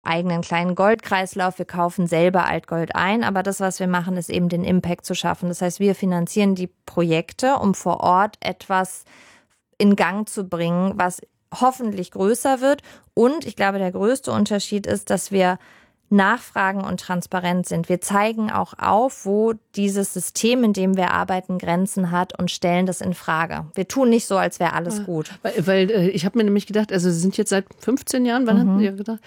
eigenen kleinen Goldkreislauf. Wir kaufen selber Altgold ein, aber das, was wir machen, ist eben den Impact zu schaffen. Das heißt, wir finanzieren die Projekte, um vor Ort etwas in Gang zu bringen, was hoffentlich größer wird. Und ich glaube, der größte Unterschied ist, dass wir nachfragen und transparent sind. Wir zeigen auch auf, wo dieses System, in dem wir arbeiten, Grenzen hat und stellen das in Frage. Wir tun nicht so, als wäre alles gut. Weil ich habe mir nämlich gedacht, also Sie sind jetzt seit 15 Jahren, wann hatten Sie gedacht,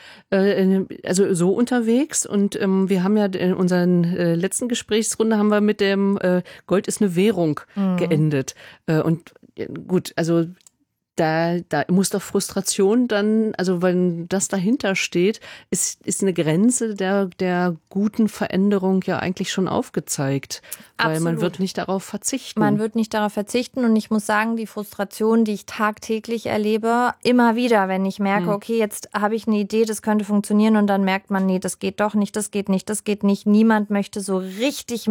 also so unterwegs und wir haben ja in unseren letzten Gesprächsrunde haben wir mit dem Gold ist eine Währung geendet. Und gut, also da muss doch Frustration dann, also wenn das dahinter steht, ist eine Grenze der guten Veränderung ja eigentlich schon aufgezeigt. Weil Absolut. man wird nicht darauf verzichten. Man wird nicht darauf verzichten und ich muss sagen, die Frustration, die ich tagtäglich erlebe, immer wieder, wenn ich merke, okay, jetzt habe ich eine Idee, das könnte funktionieren und dann merkt man, nee, das geht doch nicht, das geht nicht, das geht nicht. Niemand möchte so richtig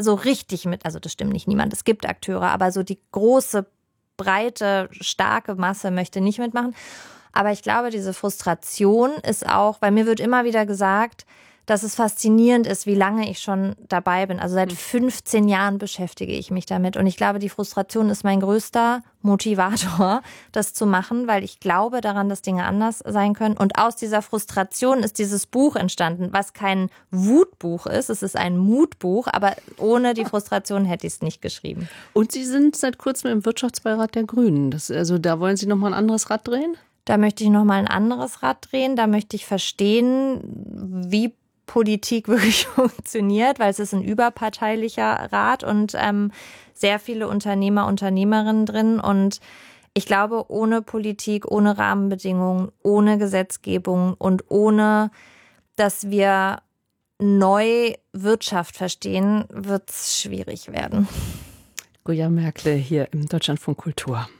mit, also das stimmt nicht, niemand, es gibt Akteure, aber so die große breite, starke Masse möchte nicht mitmachen. Aber ich glaube, diese Frustration ist auch, weil mir wird immer wieder gesagt, dass es faszinierend ist, wie lange ich schon dabei bin. Also seit 15 Jahren beschäftige ich mich damit. Und ich glaube, die Frustration ist mein größter Motivator, das zu machen, weil ich glaube daran, dass Dinge anders sein können. Und aus dieser Frustration ist dieses Buch entstanden, was kein Wutbuch ist. Es ist ein Mutbuch, aber ohne die Frustration hätte ich es nicht geschrieben. Und Sie sind seit kurzem im Wirtschaftsbeirat der Grünen. Also da wollen Sie noch mal ein anderes Rad drehen? Da möchte ich noch mal ein anderes Rad drehen. Da möchte ich verstehen, wie Politik wirklich funktioniert, weil es ist ein überparteilicher Rat und sehr viele Unternehmer, Unternehmerinnen drin. Und ich glaube, ohne Politik, ohne Rahmenbedingungen, ohne Gesetzgebung und ohne, dass wir neu Wirtschaft verstehen, wird es schwierig werden. Goya Merkle hier im Deutschlandfunk Kultur.